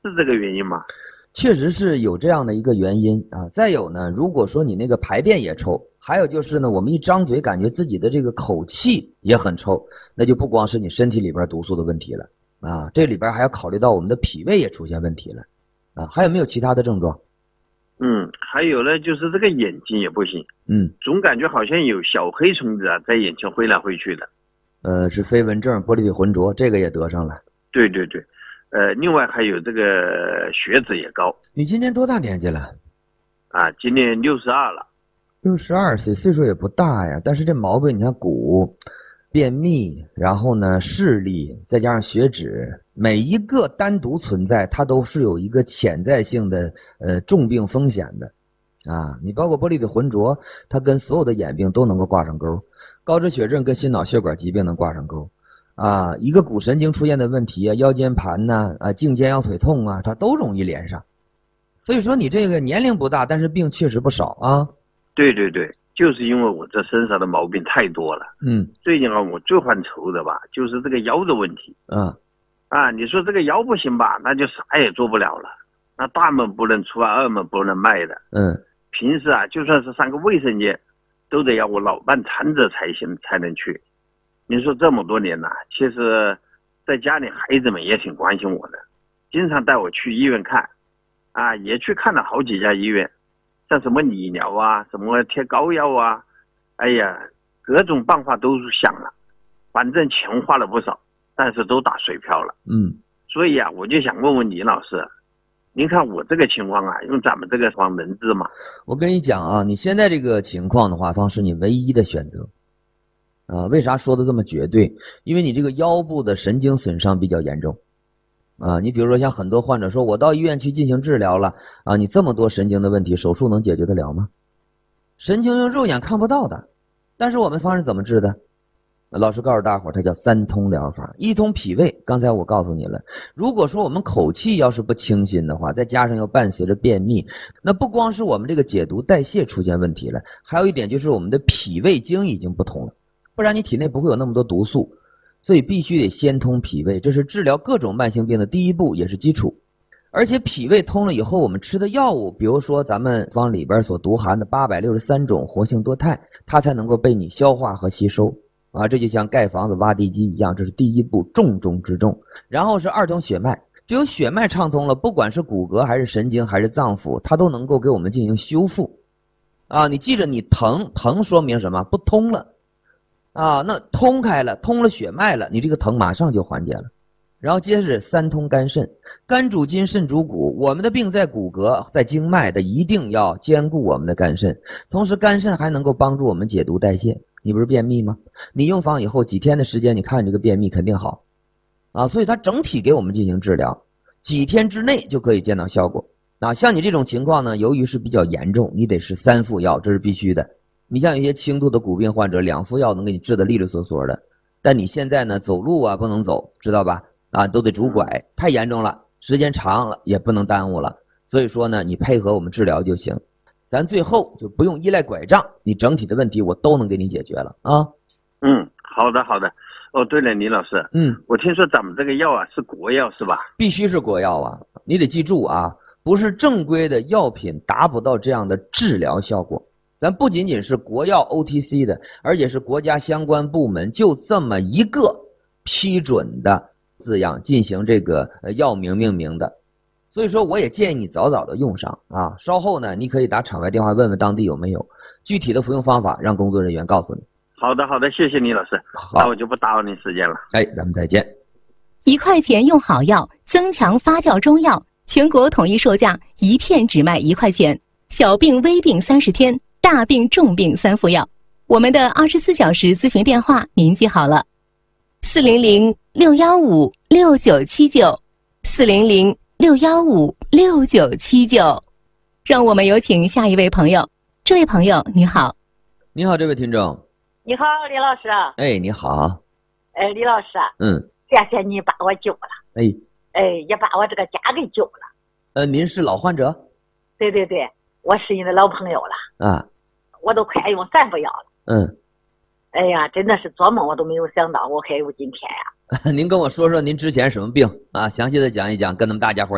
是这个原因吗？ 确实是有这样的一个原因啊。再有呢，如果说你那个排便也臭，还有就是呢，我们一张嘴感觉自己的这个口气也很臭，那就不光是你身体里边毒素的问题了啊，这里边还要考虑到我们的脾胃也出现问题了啊。还有没有其他的症状？ 还有呢，就是这个眼睛也不行，总感觉好像有小黑虫子啊在眼前挥来挥去的。 是飞蚊症、玻璃体浑浊，这个也得上了。 对对对。另外还有这个血脂也高。 你今年多大年纪了？ 啊，今年62了。 62岁，岁数也不大呀，但是这毛病你看骨、便秘，然后呢视力，再加上血脂，每一个单独存在，它都是有一个潜在性的重病风险的啊。你包括玻璃体浑浊，它跟所有的眼病都能够挂上钩，高脂血症跟心脑血管疾病能挂上钩。啊，一个骨神经出现的问题啊，腰间盘呐，颈肩腰腿痛啊，它都容易连上。所以说你这个年龄不大，但是病确实不少啊。 对对对，就是因为我这身上的毛病太多了。最近啊，我最犯愁的吧，就是这个腰的问题。你说这个腰不行吧，那就啥也做不了了。那大门不能出啊，二门不能迈的。平时啊，就算是上个卫生间，都得要我老伴搀着才行，才能去。你说这么多年了，其实在家里孩子们也挺关心我的，经常带我去医院看，也去看了好几家医院，像什么理疗啊，什么贴膏药啊，哎呀，各种办法都想了，反正钱花了不少，但是都打水漂了。所以啊，我就想问问李老师，您看我这个情况啊，用咱们这个方能治吗？ 我跟你讲啊，你现在这个情况的话，方是你唯一的选择。为啥说的这么绝对？因为你这个腰部的神经损伤比较严重你比如说像很多患者说我到医院去进行治疗了你这么多神经的问题，手术能解决得了吗？神经用肉眼看不到的，但是我们方是怎么治的？老师告诉大伙儿，它叫3通疗法。一通脾胃，刚才我告诉你了，如果说我们口气要是不清新的话，再加上又伴随着便秘，那不光是我们这个解毒代谢出现问题了，还有一点就是我们的脾胃经已经不通了，不然你体内不会有那么多毒素，所以必须得先通脾胃，这是治疗各种慢性病的第一步，也是基础。而且脾胃通了以后，我们吃的药物，比如说咱们方里边所毒含的863种活性多肽，它才能够被你消化和吸收这就像盖房子挖地基一样，这是第一步，重中之重。然后是2通血脉，只有血脉畅通了，不管是骨骼还是神经还是脏腑，它都能够给我们进行修复你记着，你疼说明什么？不通了那通开了，通了血脉了，你这个疼马上就缓解了。然后接着是3通肝肾，肝主筋，肾主骨，我们的病在骨骼，在经脉的，一定要兼顾我们的肝肾。同时肝肾还能够帮助我们解毒代谢。你不是便秘吗？你用方以后几天的时间，你看这个便秘肯定好所以它整体给我们进行治疗，几天之内就可以见到效果像你这种情况呢，由于是比较严重，你得是3副药，这是必须的。你像有些轻度的骨病患者，2副药能给你治得利利索索的，但你现在呢，走路不能走，知道吧都得拄拐，太严重了，时间长了也不能耽误了。所以说呢，你配合我们治疗就行，咱最后就不用依赖拐杖，你整体的问题我都能给你解决了好的好的。对了，李老师，我听说咱们这个药是国药是吧？ 必须是国药你得记住不是正规的药品达不到这样的治疗效果。咱不仅仅是国药 OTC 的，而且是国家相关部门就这么一个批准的字样进行这个药名命名的。所以说我也建议你早早的用上稍后呢，你可以打场外电话问问当地有没有具体的服用方法，让工作人员告诉你。 好的好的，谢谢李老师，那我就不打扰您时间了。 咱们再见。 1块钱用好药，增强发酵中药，全国统一售价1片只卖1块钱，小病微病30天，大病重病3副药。我们的24小时咨询电话您记好了，400-615-6979，400-615-6979。让我们有请下一位朋友。这位朋友你好。 你好，这位听众。 你好，李老师。 你好。 李老师。谢谢你把我救了。也把我这个家给救了。 您是老患者？ 对对对，我是你的老朋友了。我都快用3副药了。哎呀，真的是做梦我都没有想到我还有今天呀。 您跟我说说您之前什么病详细的讲一讲，跟咱们大家伙